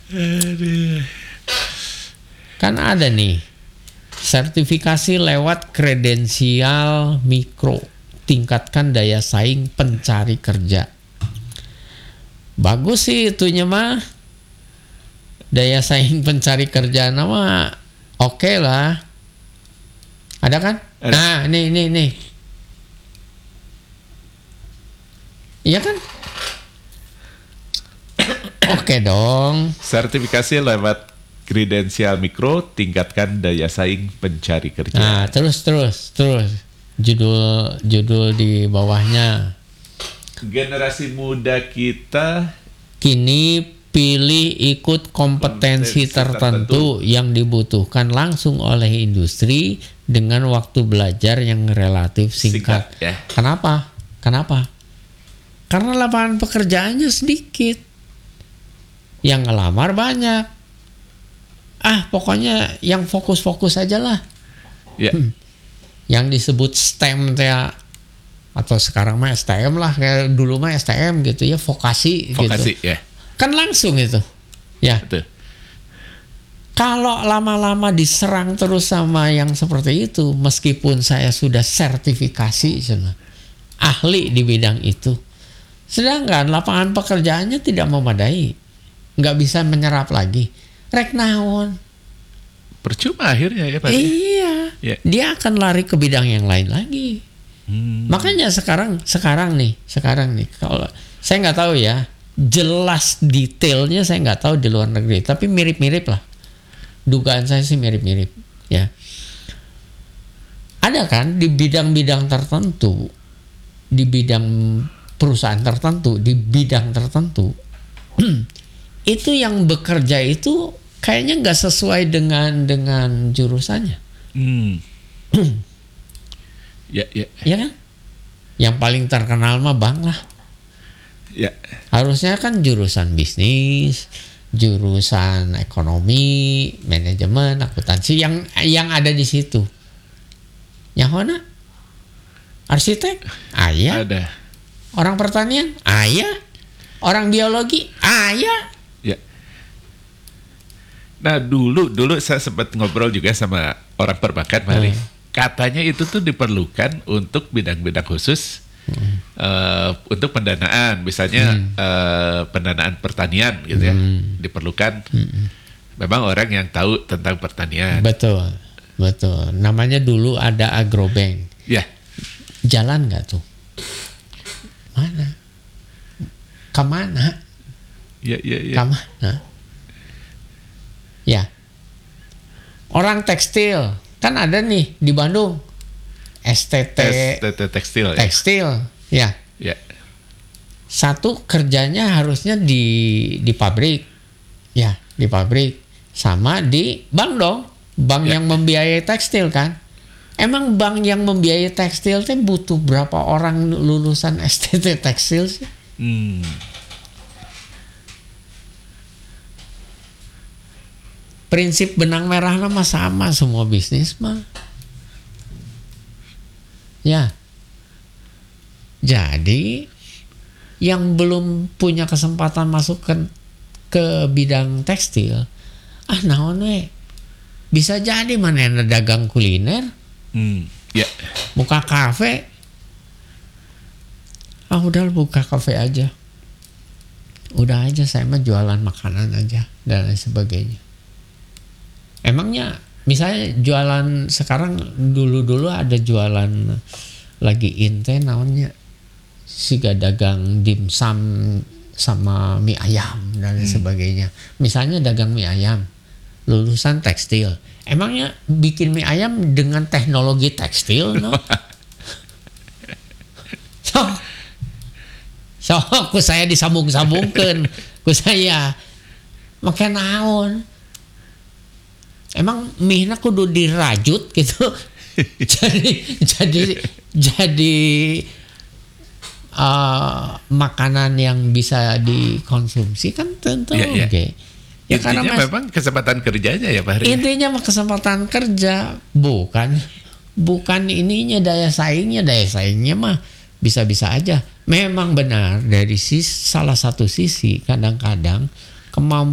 Kan ada nih sertifikasi lewat kredensial mikro, tingkatkan daya saing pencari kerja. Bagus sih itunya mah, daya saing pencari kerja nama oke lah. Ada kan? Ada. Nah nih iya kan? Oke dong. Sertifikasi lewat kredensial mikro, tingkatkan daya saing pencari kerja. Nah, terus judul di bawahnya. Generasi muda kita Kini pilih ikut kompetensi tertentu yang dibutuhkan langsung oleh industri dengan waktu belajar yang relatif singkat. ya. Kenapa? Karena lapangan pekerjaannya sedikit. Yang ngelamar banyak. Pokoknya yang fokus-fokus aja lah. Ya. Yang disebut STEM atau sekarang mah STM lah, kayak dulu mah STM gitu ya, vokasi gitu. Ya. Kan langsung itu. Ya. Betul. Kalau lama-lama diserang terus sama yang seperti itu, meskipun saya sudah sertifikasi ahli di bidang itu, sedangkan lapangan pekerjaannya tidak memadai, nggak bisa menyerap lagi, rek naon. Percuma akhirnya ya Pak. Iya, Ya. dia akan lari ke bidang yang lain lagi. Makanya sekarang nih, kalau saya nggak tahu ya, jelas detailnya saya nggak tahu di luar negeri, tapi mirip-mirip lah. Dugaan saya sih mirip-mirip, ya. Ada kan di bidang-bidang tertentu, di bidang perusahaan tertentu, di bidang tertentu, itu yang bekerja itu kayaknya nggak sesuai dengan jurusannya. Ya. Ya kan? Yang paling terkenal mah bank lah. Ya. Harusnya kan jurusan bisnis, jurusan ekonomi, manajemen, akuntansi yang ada di situ. Yang mana? Arsitek? Aya. Ada. Orang pertanian? Aya. Orang biologi? Aya. Ya. Nah, dulu saya sempat ngobrol juga sama orang perbankan, Mari. Katanya itu tuh diperlukan untuk bidang-bidang khusus, untuk pendanaan, misalnya pendanaan pertanian gitu ya, diperlukan. Memang orang yang tahu tentang pertanian. Betul. Namanya dulu ada Agrobank. Ya. Jalan nggak tuh? Mana? Kemana? Ya. Kemana? Ya. Orang tekstil kan ada nih di Bandung. STT tekstil. Tekstil, ya. Ya. Satu kerjanya harusnya di pabrik, ya, di pabrik, sama di bank dong, bank yang membiayai tekstil kan. Emang bank yang membiayai tekstil teh butuh berapa orang lulusan STT tekstil sih? Prinsip benang merah mah sama semua bisnis mah. Ya. Jadi yang belum punya kesempatan masuk ke bidang tekstil, naon we? Bisa jadi mana dagang kuliner, Ya. buka kafe. Udah buka kafe aja. Udah aja saya mah jualan makanan aja dan lain sebagainya. Emangnya misalnya jualan sekarang, dulu ada jualan lagi inte namanya siga dagang dimsum sama mie ayam dan lain sebagainya. Misalnya dagang mie ayam, lulusan tekstil. Emangnya bikin mie ayam dengan teknologi tekstil, no? So ku saya disambung-sambungkan, ku saya make naon. Emang mie-na kudu dirajut gitu. jadi makanan yang bisa dikonsumsi kan tentu oke. Ya, intinya karena memang kesempatan kerjanya ya Pak Hari. Intinya mah kesempatan kerja, bukan ininya daya saingnya mah bisa-bisa aja. Memang benar dari salah satu sisi kadang-kadang kemampuan